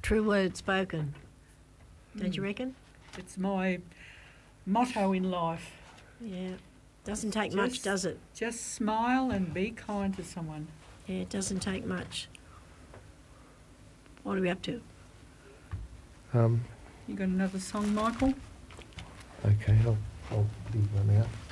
True word spoken. Don't you reckon? It's my motto in life. Yeah. Doesn't take much, does it? Just smile and be kind to someone. Yeah, it doesn't take much. What are we up to? You got another song, Michael? Okay, I'll leave one out.